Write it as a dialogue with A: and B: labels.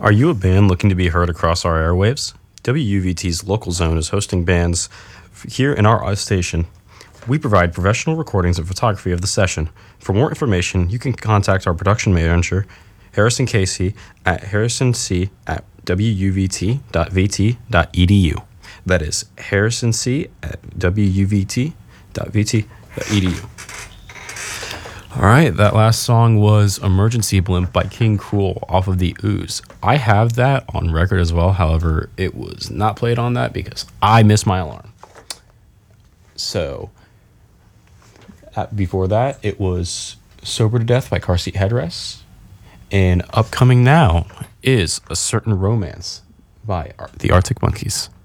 A: Are you a band looking to be heard across our airwaves? WUVT's local zone is hosting bands here in our station. We provide professional recordings and photography of the session. For more information, you can contact our production manager, Harrison Casey, at harrisonc@wuvt.vt.edu. That is harrisonc@wuvt.vt.edu. All right, that last song was Emergency Blimp by King Cruel off of the Ooze. I have that on record as well. However, it was not played on that because I missed my alarm. So, before that, it was Sober to Death by Car Seat Headrests. And upcoming now is A Certain Romance by the Arctic Monkeys.